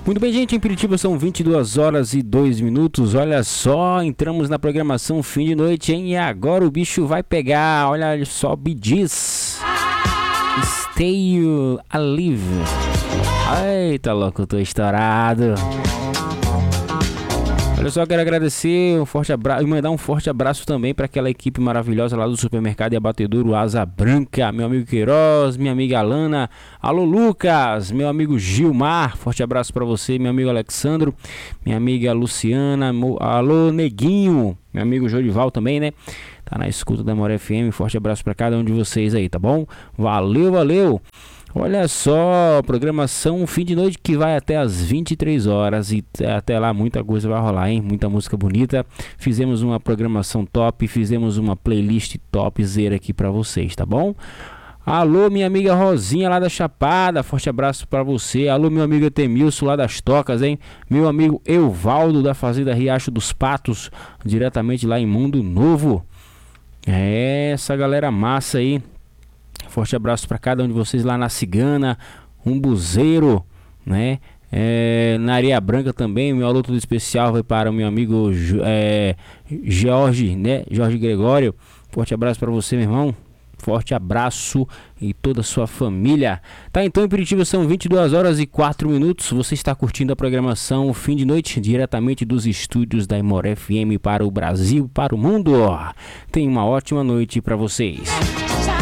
Muito bem, gente, em Piritiba são 22 horas e 2 minutos. Olha só, entramos na programação fim de noite, hein? E agora o bicho vai pegar. Olha só, Bee Gees, Stay Alive. Eita, louco, eu tô estourado. Olha só, quero agradecer, um forte abraço e mandar um forte abraço também para aquela equipe maravilhosa lá do supermercado e abatedouro Asa Branca, meu amigo Queiroz, minha amiga Alana, alô Lucas, meu amigo Gilmar, forte abraço para você, meu amigo Alexandro, minha amiga Luciana, alô Neguinho, meu amigo Jorival também, né? Tá na escuta da More FM, forte abraço para cada um de vocês aí, tá bom? Valeu, valeu! Olha só, programação fim de noite que vai até as 23 horas e até lá muita coisa vai rolar, hein? Muita música bonita. Fizemos uma programação top, fizemos uma playlist topzera aqui pra vocês, tá bom? Alô, minha amiga Rosinha lá da Chapada, forte abraço pra você. Alô, meu amigo Etemilson lá das Tocas, hein? Meu amigo Euvaldo da Fazenda Riacho dos Patos, diretamente lá em Mundo Novo. É, essa galera massa aí. Forte abraço para cada um de vocês lá na Cigana, Umbuzeiro, né? Na Areia Branca também. Meu alô todo especial vai para o meu amigo Jorge, né? Jorge Gregório. Forte abraço para você, meu irmão. Forte abraço e toda a sua família. Tá, então em Piritiba são 22 horas e 4 minutos. Você está curtindo a programação fim de noite diretamente dos estúdios da More FM para o Brasil, para o mundo. Tenha uma ótima noite para vocês.